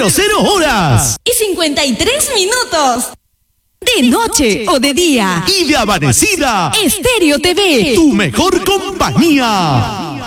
horas. Y 53 minutos. De noche o de día. Y de amanecida. Estéreo TV. Tu mejor compañía.